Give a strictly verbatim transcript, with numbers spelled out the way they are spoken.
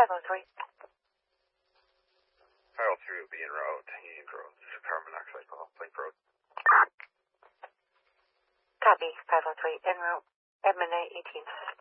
five oh three. five oh three will be en route. Union Grove, carbon monoxide call. Lake Road. Copy, five oh three, en route. At midnight, eighteen.